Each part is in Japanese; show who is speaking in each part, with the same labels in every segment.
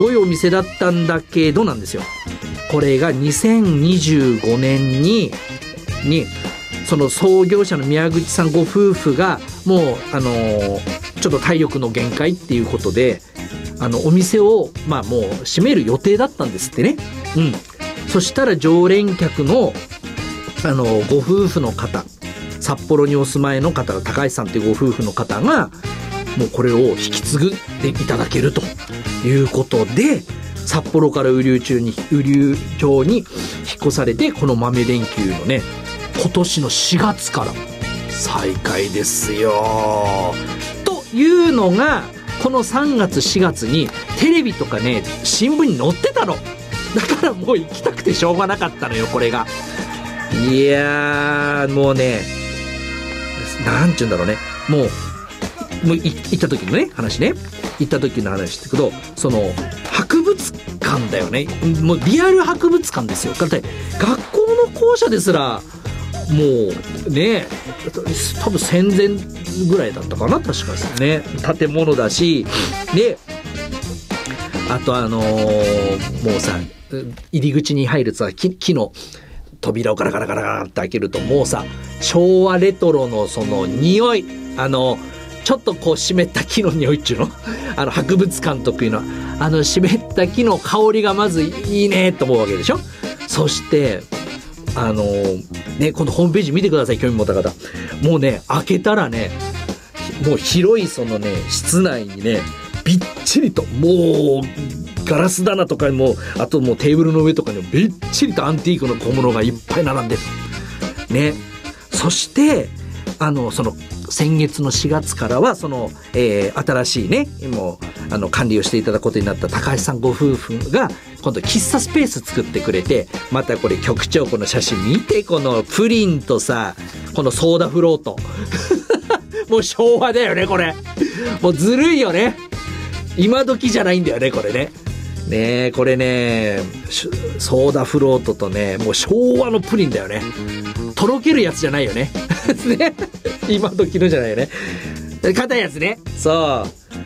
Speaker 1: ごいお店だったんだけどなんですよ。これが2025年にその創業者の宮口さんご夫婦がもうちょっと体力の限界っていうことでお店をもう閉める予定だったんですってね。そしたら常連客のご夫婦の方、札幌にお住まいの方が高橋さんっていうご夫婦の方がもうこれを引き継ぐでいただけるということで、札幌から雨竜町に引っ越されて、この豆電球のね今年の4月から再開ですよ。というのがこの3月4月にテレビとかね新聞に載ってたの。だからもう行きたくてしょうがなかったのよこれが。いやーもうね、なんちゅうんだろうね、もう行った時のね話ね、行った時の話だけど、その博物館だよね。もうリアル博物館ですよ。だって学校の校舎ですらもうね多分戦前ぐらいだったかな確かですね、建物だし。であともうさ入り口に入るさ木の扉をガラガラガラガラって開けるともうさ昭和レトロのその匂い、ちょっとこう湿った木の匂いっていうの博物館特有の湿った木の香りがまずいいねと思うわけでしょ。そしてね、今度ホームページ見てください、興味持った方。もうね開けたらねもう広いそのね室内にねびっちりともうガラス棚とかにも、あともうテーブルの上とかにもびっちりとアンティークの小物がいっぱい並んでるね。そしてその先月の4月からはその、新しいねもう管理をしていただくことになった高橋さんご夫婦が今度喫茶スペース作ってくれて、またこれ局長この写真見て、このプリンとさこのソーダフロートもう昭和だよねこれ。もうずるいよね、今時じゃないんだよねこれね。ねえこれねソーダフロートとねもう昭和のプリンだよね。とろけるやつじゃないよねね、今時のじゃないよね、硬いやつね。そう。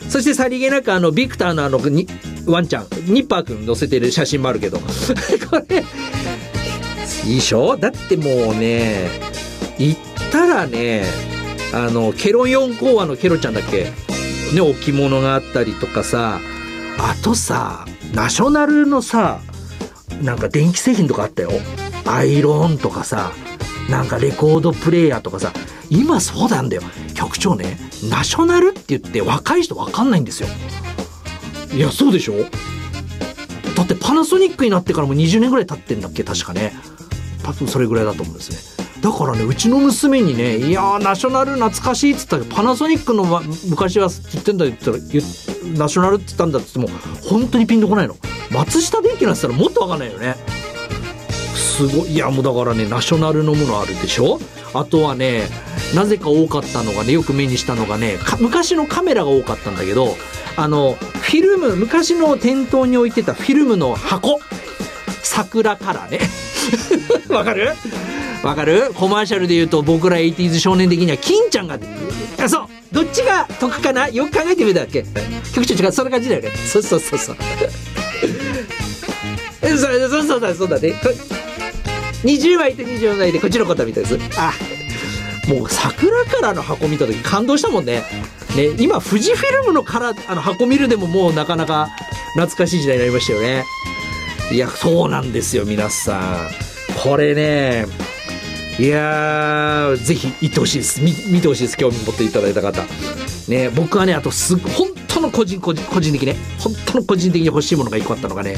Speaker 1: そしてさりげなくビクターのワンちゃんニッパーくん載せてる写真もあるけどこれいいでしょ。だってもうね行ったらねケロ4コアのケロちゃんだっけね、置物があったりとかさ、あとさナショナルのさなんか電気製品とかあったよ。アイロンとかさ、なんかレコードプレイヤーとかさ。今そうなんだよ局長ね、ナショナルって言って若い人分かんないんですよ。いやそうでしょ。だってパナソニックになってからも20年ぐらい経ってんだっけ確かね。多分それぐらいだと思うんですね。だからねうちの娘にね、いやーナショナル懐かしいっつったけどパナソニックの、昔は言ってんだ言ったらナショナルって言ったんだって言っても本当にピンとこないの。松下電器なんて言ったらもっと分かんないよね。すごい。いやもうだからねナショナルのものあるでしょ。あとはねなぜか多かったのがね、よく目にしたのがね昔のカメラが多かったんだけど、フィルム昔の店頭に置いてたフィルムの箱、桜カラーねわかるコマーシャルで言うと僕ら 80s 少年的には金ちゃんがそうどっちが得かな、よく考えてみたっけ局長違う、そんな感じだよね。そうそうそうだね。20枚と24枚でこっちのことみたいです。もう桜からの箱見た時感動したもんね。今富士フィルムの箱見るでももうなかなか懐かしい時代になりましたよね。いやそうなんですよ皆さん、これねいやーぜひ行ってほしいです。見てほしいです、興味持っていただいた方ね。僕はねあと本当の個人的ね、本当の個人的に欲しいものが1個あったのがね、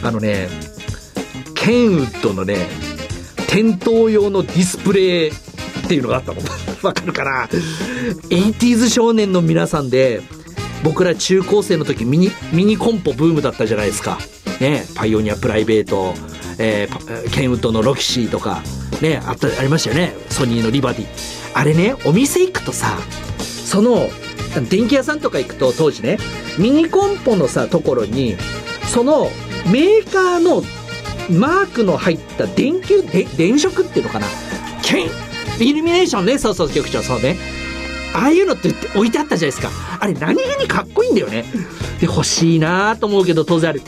Speaker 1: ケンウッドのね店頭用のディスプレイっていうのがあったのわかるかな。 80s 少年の皆さんで、僕ら中高生の時ミニコンポブームだったじゃないですかね。パイオニアプライベート、ケンウッドのロキシーとかねありましたよね。ソニーのリバティ。あれねお店行くとさ、その電気屋さんとか行くと当時ねミニコンポのさところにそのメーカーのマークの入った電飾っていうのかな、イルミネーションね、そう局長そうね、 ああいうのって置いてあったじゃないですか。あれ何気にかっこいいんだよね。で欲しいなと思うけど当然あれ